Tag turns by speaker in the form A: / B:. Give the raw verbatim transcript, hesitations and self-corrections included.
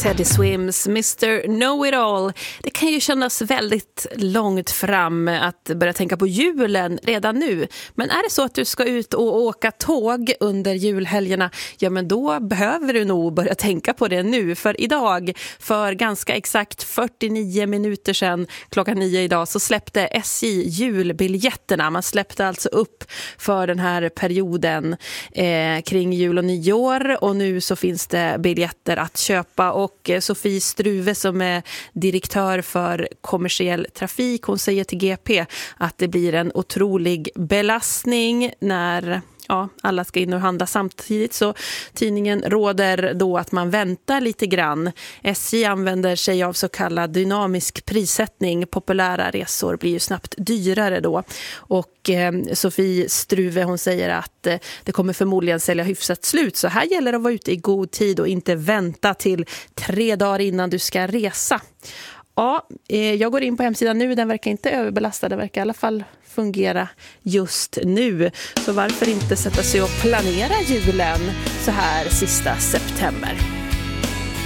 A: Teddy Swims, mister Know-It-All. Det kan ju kännas väldigt långt fram att börja tänka på julen redan nu. Men är det så att du ska ut och åka tåg under julhelgerna, ja men då behöver du nog börja tänka på det nu. För idag, för ganska exakt fyrtionio minuter sedan, klockan nio idag, så släppte S J julbiljetterna. Man släppte alltså upp för den här perioden eh, kring jul och nyår. Och nu så finns det biljetter att köpa. Och Sofie Struve som är direktör för kommersiell trafik, hon säger till G P att det blir en otrolig belastning när ja, alla ska in och handla samtidigt, så tidningen råder då att man väntar lite grann. S J använder sig av så kallad dynamisk prissättning. Populära resor blir ju snabbt dyrare då. Och eh, Sofie Struve, hon säger att eh, det kommer förmodligen sälja hyfsat slut. Så här gäller det att vara ute i god tid och inte vänta till tre dagar innan du ska resa. Ja, eh, jag går in på hemsidan nu. Den verkar inte överbelastad. Den verkar i alla fall fungera just nu. Så varför inte sätta sig och planera julen så här sista september?